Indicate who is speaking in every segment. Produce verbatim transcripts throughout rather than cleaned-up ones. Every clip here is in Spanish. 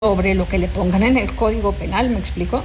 Speaker 1: sobre lo que le pongan en el Código Penal, ¿me explico?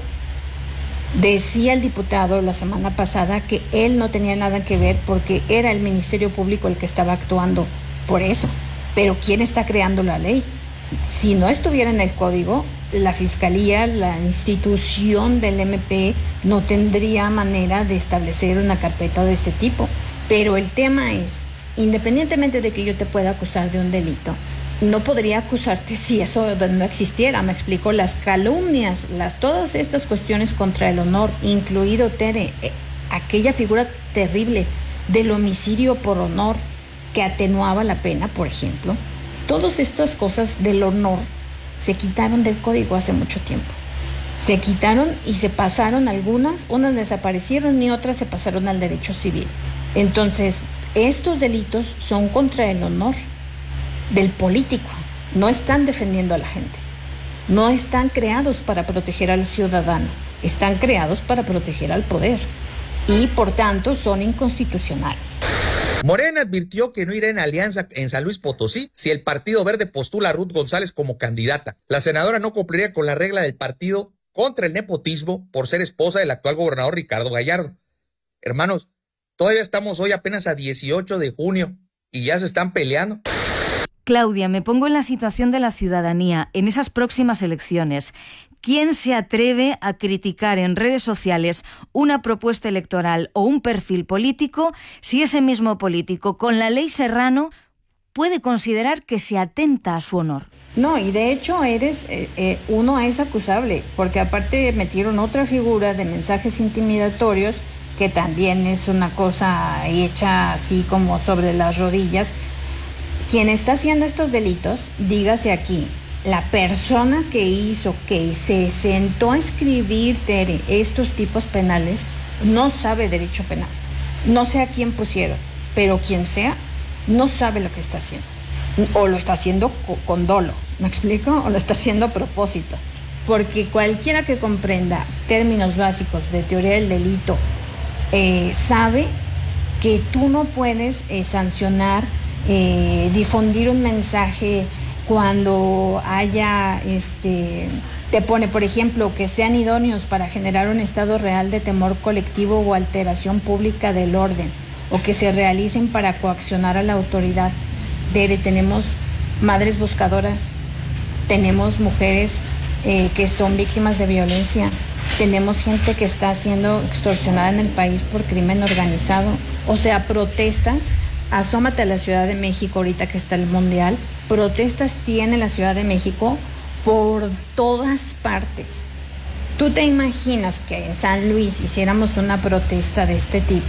Speaker 1: Decía el diputado la semana pasada que él no tenía nada que ver porque era el Ministerio Público el que estaba actuando por eso. Pero ¿quién está creando la ley? Si no estuviera en el Código, la Fiscalía, la institución del M P, no tendría manera de establecer una carpeta de este tipo. Pero el tema es, independientemente de que yo te pueda acusar de un delito, no podría acusarte si eso no existiera, me explico, las calumnias, las, todas estas cuestiones contra el honor, incluido, Tere, eh, aquella figura terrible del homicidio por honor que atenuaba la pena, por ejemplo, todas estas cosas del honor se quitaron del código hace mucho tiempo. Se quitaron y se pasaron algunas, unas desaparecieron y otras se pasaron al derecho civil. Entonces, estos delitos son contra el honor del político, no están defendiendo a la gente, no están creados para proteger al ciudadano, están creados para proteger al poder y por tanto son inconstitucionales.
Speaker 2: Morena advirtió que no irá en alianza en San Luis Potosí si el Partido Verde postula a Ruth González como candidata. La senadora no cumpliría con la regla del partido contra el nepotismo por ser esposa del actual gobernador Ricardo Gallardo. Hermanos, todavía estamos hoy apenas a dieciocho de junio y ya se están peleando.
Speaker 3: Claudia, me pongo en la situación de la ciudadanía en esas próximas elecciones. ¿Quién se atreve a criticar en redes sociales una propuesta electoral o un perfil político si ese mismo político, con la ley Serrano, puede considerar que se atenta a su honor?
Speaker 1: No, y de hecho eres eh, eh, uno es acusable, porque aparte metieron otra figura de mensajes intimidatorios, que también es una cosa hecha así como sobre las rodillas. Quien está haciendo estos delitos, dígase aquí, la persona que hizo, que se sentó a escribir, Tere, estos tipos penales, no sabe derecho penal. No sé a quién pusieron, pero quien sea, no sabe lo que está haciendo. O lo está haciendo con dolo, ¿me explico? O lo está haciendo a propósito. Porque cualquiera que comprenda términos básicos de teoría del delito, eh, sabe que tú no puedes eh, sancionar Eh, difundir un mensaje cuando haya, este, te pone, por ejemplo, que sean idóneos para generar un estado real de temor colectivo o alteración pública del orden, o que se realicen para coaccionar a la autoridad. Dere, tenemos madres buscadoras, tenemos mujeres eh, que son víctimas de violencia, tenemos gente que está siendo extorsionada en el país por crimen organizado, o sea, protestas. Asómate a la Ciudad de México ahorita que está el Mundial. Protestas tiene la Ciudad de México por todas partes. ¿Tú te imaginas que en San Luis hiciéramos una protesta de este tipo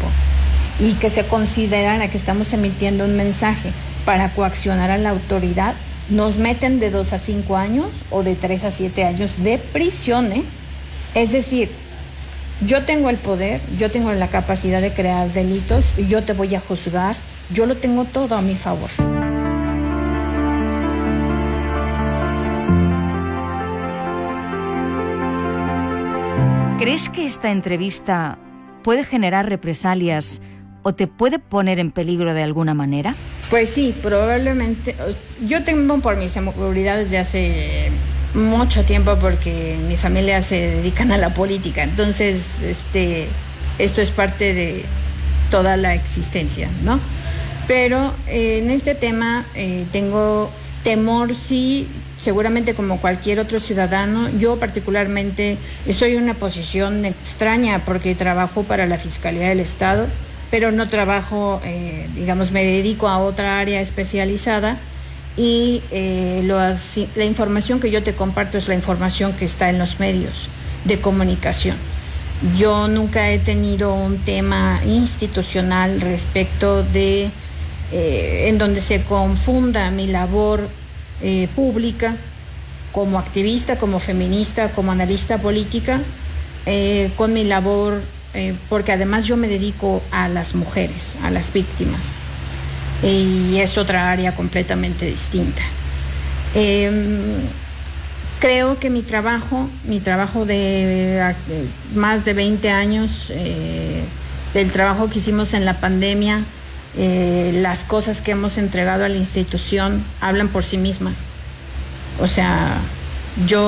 Speaker 1: y que se considerara que estamos emitiendo un mensaje para coaccionar a la autoridad? Nos meten de dos a cinco años o de tres a siete años de prisión, ¿eh? Es decir, yo tengo el poder, yo tengo la capacidad de crear delitos y yo te voy a juzgar. Yo lo tengo todo a mi favor.
Speaker 3: ¿Crees que esta entrevista puede generar represalias o te puede poner en peligro de alguna manera?
Speaker 1: Pues sí, probablemente. Yo temo por mi seguridad desde hace mucho tiempo porque mi familia se dedican a la política. Entonces, este, esto es parte de toda la existencia, ¿no? Pero eh, en este tema eh, tengo temor, sí, seguramente como cualquier otro ciudadano. Yo particularmente estoy en una posición extraña porque trabajo para la Fiscalía del Estado, pero no trabajo, eh, digamos, me dedico a otra área especializada y eh, lo, la información que yo te comparto es la información que está en los medios de comunicación. Yo nunca he tenido un tema institucional respecto de Eh, en donde se confunda mi labor eh, pública como activista, como feminista, como analista política, eh, con mi labor, eh, porque además yo me dedico a las mujeres, a las víctimas, y es otra área completamente distinta. Eh, creo que mi trabajo, mi trabajo de eh, más de veinte años, eh, el trabajo que hicimos en la pandemia, Eh, las cosas que hemos entregado a la institución hablan por sí mismas. O sea, Yo